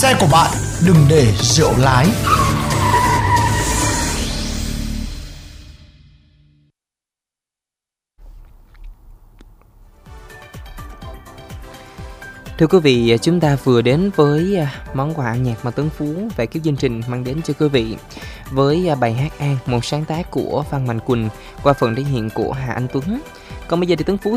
xe của bạn, đừng để rượu lái. Thưa quý vị, chúng ta vừa đến với món quà âm nhạc mà Tuấn Phú về cái chương trình mang đến cho quý vị với bài hát An, một sáng tác của Phan Mạnh Quỳnh qua phần thể hiện của Hà Anh Tuấn. Còn bây giờ thì Tuấn Phú